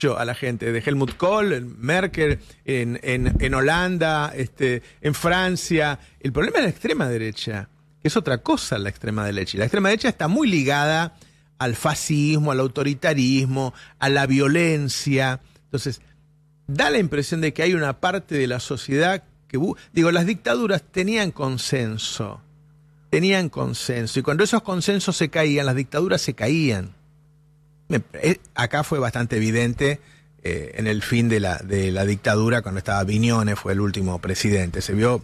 a la gente, de Helmut Kohl, en Merkel, en Holanda, en Francia. El problema es la extrema derecha, que es otra cosa la extrema derecha. Y la extrema derecha está muy ligada al fascismo, al autoritarismo, a la violencia. Entonces, da la impresión de que hay una parte de la sociedad que... las dictaduras tenían consenso, y cuando esos consensos se caían, las dictaduras se caían. Acá fue bastante evidente en el fin de la dictadura, cuando estaba Vignone, fue el último presidente. Se vio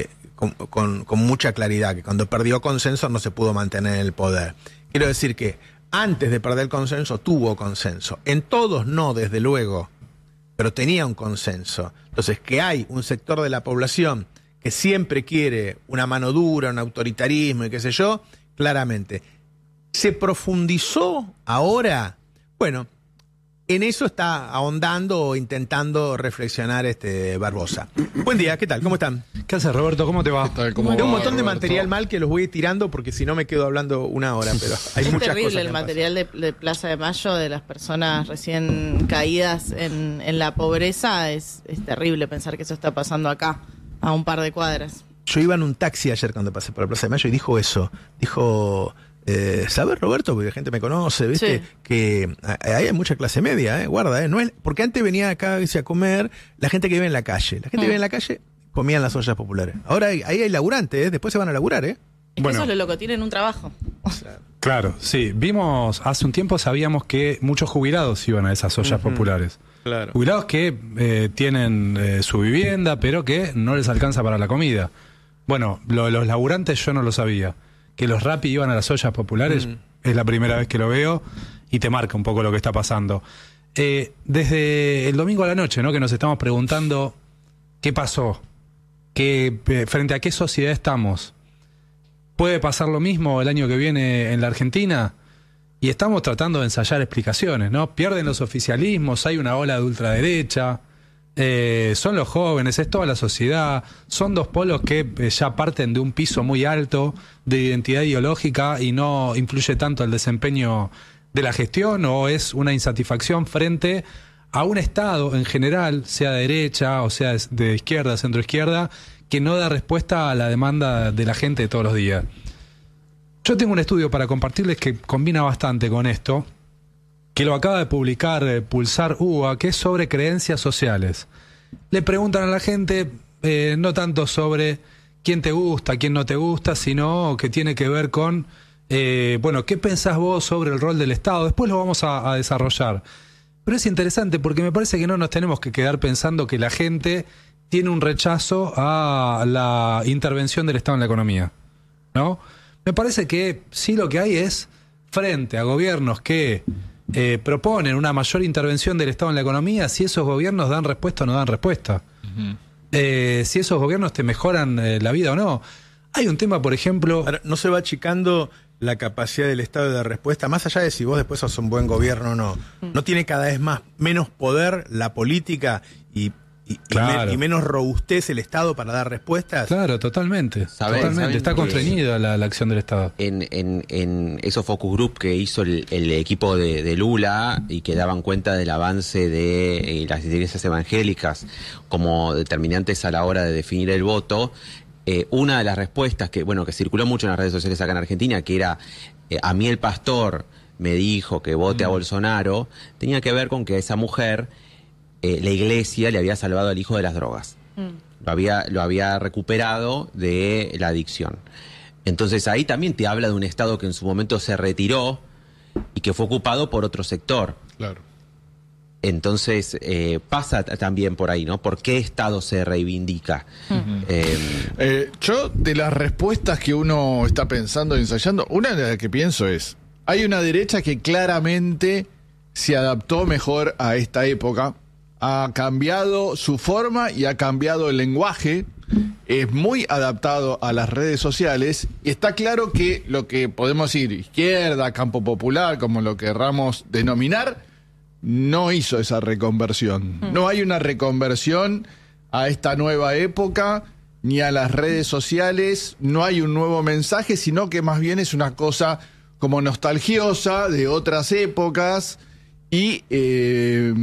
con mucha claridad que cuando perdió consenso no se pudo mantener en el poder. Quiero decir que antes de perder el consenso tuvo consenso. En todos no, desde luego, pero tenía un consenso. Entonces, que hay un sector de la población que siempre quiere una mano dura, un autoritarismo y qué sé yo, claramente. ¿Se profundizó ahora? Bueno, en eso está ahondando o intentando reflexionar Barbosa. Buen día, ¿qué tal? ¿Cómo están? ¿Qué haces, Roberto? ¿Cómo te va? Tengo un montón de material mal que los voy tirando porque si no me quedo hablando una hora, pero hay es muchas terrible cosas. El material de Plaza de Mayo, de las personas recién caídas en la pobreza, es terrible pensar que eso está pasando acá, a un par de cuadras. Yo iba en un taxi ayer cuando pasé por la Plaza de Mayo y dijo eso. Dijo... ¿sabes, Roberto? Porque la gente me conoce, ¿viste? Sí. Que ahí hay mucha clase media, guarda, no es, porque antes venía acá a comer la gente que vive en la calle. La gente que vive en la calle comía en las ollas populares. Ahora ahí hay laburantes, después se van a laburar, Es que eso es lo loco, tienen un trabajo. Claro, sí. Vimos, hace un tiempo sabíamos que muchos jubilados iban a esas ollas populares. Claro. Jubilados que tienen su vivienda, pero que no les alcanza para la comida. Bueno, los laburantes yo no lo sabía. Que los Rappi iban a las ollas populares, es la primera vez que lo veo y te marca un poco lo que está pasando. Desde el domingo a la noche, ¿no? Que nos estamos preguntando qué pasó, frente a qué sociedad estamos. ¿Puede pasar lo mismo el año que viene en la Argentina? Y estamos tratando de ensayar explicaciones, ¿no? Pierden los oficialismos, hay una ola de ultraderecha, son los jóvenes, es toda la sociedad, son dos polos que ya parten de un piso muy alto de identidad ideológica y no influye tanto el desempeño de la gestión, o es una insatisfacción frente a un Estado en general, sea de derecha o sea de izquierda, centroizquierda, que no da respuesta a la demanda de la gente de todos los días. Yo tengo un estudio para compartirles que combina bastante con esto, que lo acaba de publicar Pulsar UBA, que es sobre creencias sociales. Le preguntan a la gente no tanto sobre quién te gusta, quién no te gusta, sino que tiene que ver con, ¿qué pensás vos sobre el rol del Estado? Después lo vamos a desarrollar. Pero es interesante porque me parece que no nos tenemos que quedar pensando que la gente tiene un rechazo a la intervención del Estado en la economía, ¿no? Me parece que sí, lo que hay es, frente a gobiernos que proponen una mayor intervención del Estado en la economía, si esos gobiernos dan respuesta o no dan respuesta. Si esos gobiernos te mejoran la vida o no. Hay un tema, por ejemplo... Ahora, ¿no se va achicando la capacidad del Estado de respuesta? Más allá de si vos después sos un buen gobierno o no. ¿No tiene cada vez menos poder la política y menos robustez el Estado para dar respuestas? Claro, totalmente. Totalmente. Está constreñida la acción del Estado. En esos focus group que hizo el equipo de Lula y que daban cuenta del avance de las iglesias evangélicas como determinantes a la hora de definir el voto, una de las respuestas que circuló mucho en las redes sociales acá en Argentina, que era a mí el pastor me dijo que vote a Bolsonaro, tenía que ver con que esa mujer... la iglesia le había salvado al hijo de las drogas. Lo había recuperado de la adicción. Entonces ahí también te habla de un Estado que en su momento se retiró y que fue ocupado por otro sector. Claro. Entonces pasa también por ahí, ¿no? ¿Por qué Estado se reivindica? Yo, de las respuestas que uno está pensando y ensayando, una de las que pienso es, hay una derecha que claramente se adaptó mejor a esta época, ha cambiado su forma y ha cambiado el lenguaje, es muy adaptado a las redes sociales, y está claro que lo que podemos decir izquierda, campo popular, como lo querramos denominar, no hizo esa reconversión. No hay una reconversión a esta nueva época, ni a las redes sociales, no hay un nuevo mensaje, sino que más bien es una cosa como nostalgiosa de otras épocas y...